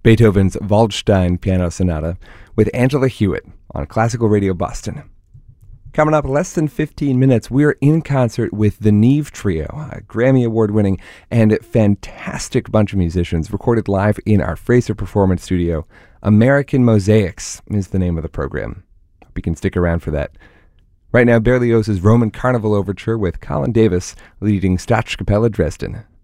Beethoven's Waldstein Piano Sonata with Angela Hewitt on Classical Radio Boston. Coming up less than 15 minutes, we're in concert with the Neve Trio, a Grammy Award-winning and fantastic bunch of musicians recorded live in our Fraser Performance Studio. American Mosaics is the name of the program. Hope you can stick around for that. Right now, Berlioz's Roman Carnival Overture with Colin Davis leading Staatskapelle Dresden.